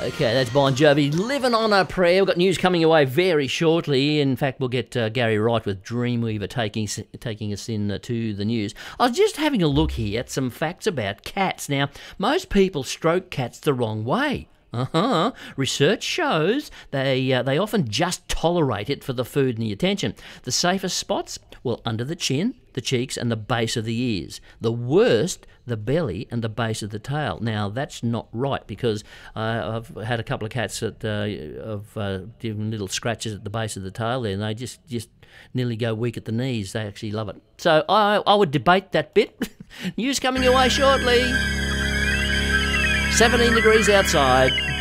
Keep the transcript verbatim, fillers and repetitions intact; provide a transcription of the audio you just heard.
Okay, that's Bon Jovi, Living on a Prayer. We've got news coming your way very shortly. In fact, we'll get uh, Gary Wright with Dreamweaver taking taking us in uh, to the news. I was just having a look here at some facts about cats. Now, most people stroke cats the wrong way. Uh-huh. Research shows they uh, they often just tolerate it for the food and the attention. The safest spots? Well, under the chin, the cheeks and the base of the ears. The worst, the belly and the base of the tail. Now, that's not right because uh, I've had a couple of cats that uh, have uh, given little scratches at the base of the tail there, and they just, just nearly go weak at the knees. They actually love it. So I, I would debate that bit. News coming your way shortly. seventeen degrees outside.